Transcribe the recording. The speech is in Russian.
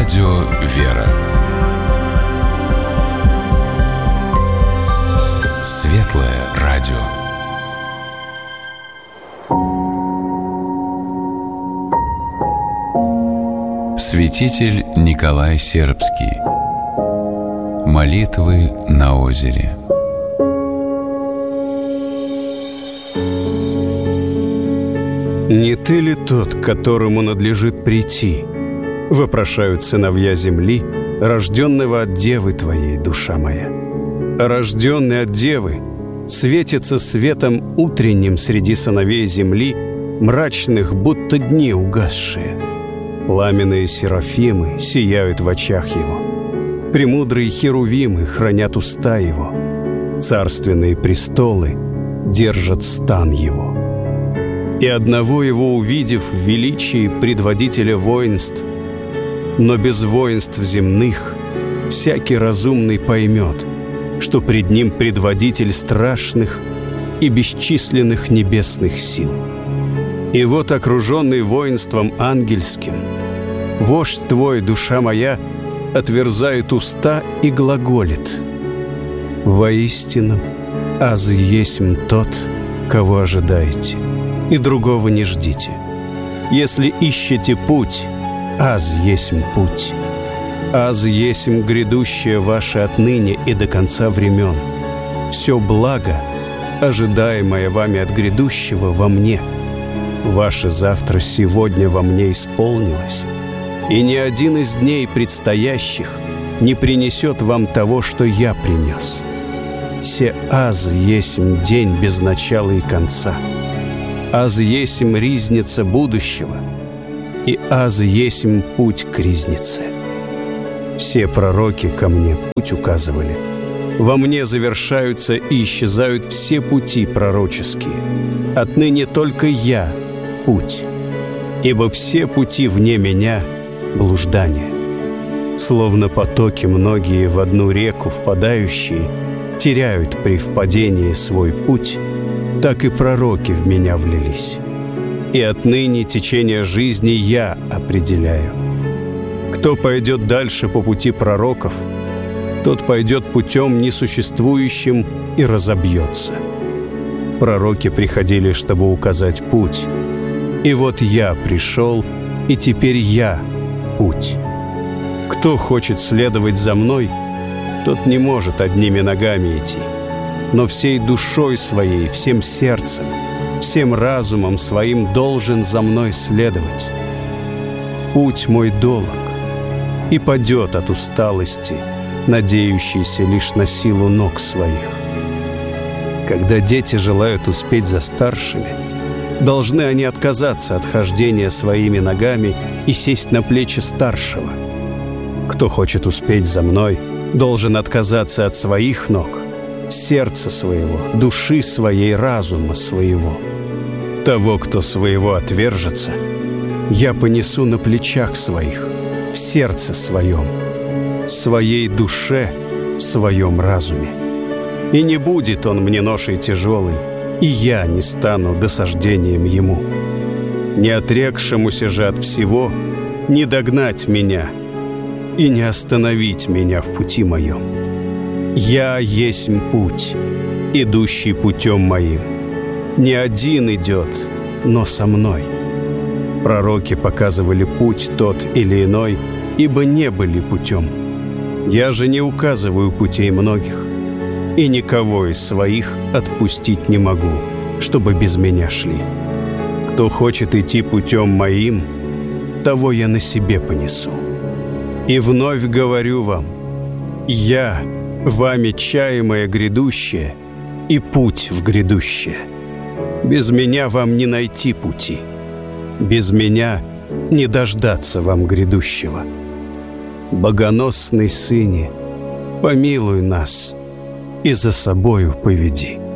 Радио «Вера». Светлое радио. Святитель Николай Сербский. Молитвы на озере. «Не ты ли тот, к которому надлежит прийти?» — вопрошают сыновья земли, рожденного от девы твоей, душа моя. Рожденный от девы светится светом утренним среди сыновей земли, мрачных, будто дни угасшие. Пламенные серафимы сияют в очах его, премудрые херувимы хранят уста его, царственные престолы держат стан его. И одного его увидев в величии предводителя воинств, но без воинств земных всякий разумный поймет, что пред ним предводитель страшных и бесчисленных небесных сил. И вот, окруженный воинством ангельским, вождь твой, душа моя, отверзает уста и глаголит: «Воистину, аз есмь тот, кого ожидаете, и другого не ждите. Если ищете путь, аз есмь путь. Аз есмь грядущее ваше отныне и до конца времен. Все благо, ожидаемое вами от грядущего, во мне. Ваше завтра сегодня во мне исполнилось, и ни один из дней предстоящих не принесет вам того, что я принес. Се аз есмь день без начала и конца. Аз есмь ризница будущего, и аз есмь путь к ризнице. Все пророки ко мне путь указывали. Во мне завершаются и исчезают все пути пророческие. Отныне только я — путь, ибо все пути вне меня — блуждание. Словно потоки многие в одну реку впадающие теряют при впадении свой путь, так и пророки в меня влились. И отныне течение жизни я определяю. Кто пойдет дальше по пути пророков, тот пойдет путем несуществующим и разобьется. Пророки приходили, чтобы указать путь. И вот я пришел, и теперь я — путь. Кто хочет следовать за мной, тот не может одними ногами идти, но всей душой своей, всем сердцем, всем разумом своим должен за мной следовать. Путь мой долог, и падет от усталости, надеющийся лишь на силу ног своих. Когда дети желают успеть за старшими, должны они отказаться от хождения своими ногами и сесть на плечи старшего. Кто хочет успеть за мной, должен отказаться от своих ног, сердца своего, души своей, разума своего. Того, кто своего отвержется, я понесу на плечах своих, в сердце своем, своей душе, в своем разуме. И не будет он мне ношей тяжелой, и я не стану досаждением ему. Не отрекшемуся же от всего не догнать меня и не остановить меня в пути моем. Я есмь путь, идущий путем моим. Не один идет, но со мной. Пророки показывали путь тот или иной, ибо не были путем. Я же не указываю путей многих, и никого из своих отпустить не могу, чтобы без меня шли. Кто хочет идти путем моим, того я на себе понесу. И вновь говорю вам: я вами чаемое грядущее и путь в грядущее. Без меня вам не найти пути, без меня не дождаться вам грядущего. Богоносный Сыне, помилуй нас и за собою поведи.